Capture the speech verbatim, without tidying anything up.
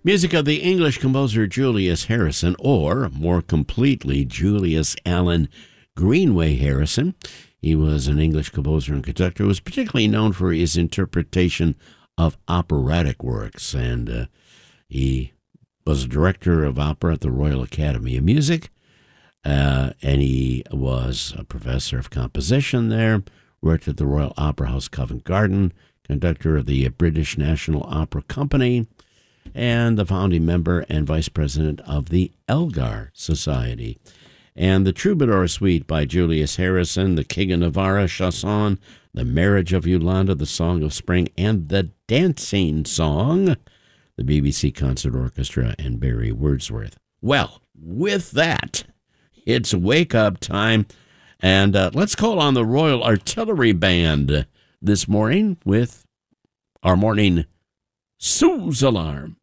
Music of the English composer Julius Harrison, or more completely, Julius Allen Greenway Harrison. He was an English composer and conductor who was particularly known for his interpretation of operatic works, and uh, he was a director of opera at the Royal Academy of Music, uh, and he was a professor of composition there, worked at the Royal Opera House Covent Garden, conductor of the British National Opera Company, and the founding member and vice president of the Elgar Society. And the Troubadour Suite by Julius Harrison, the King of Navarre Chausson, the Marriage of Yolande, the Song of Spring, and the Dancing Song, the B B C Concert Orchestra, and Barry Wordsworth. Well, with that, it's wake-up time, and uh, let's call on the Royal Artillery Band this morning with our morning Suze Alarm.